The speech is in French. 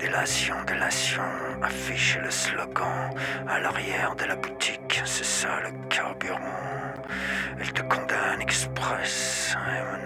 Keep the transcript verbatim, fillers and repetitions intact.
délation, délation, affiche le slogan à l'arrière de la boutique, c'est ça le carburant. Elle te condamne express, et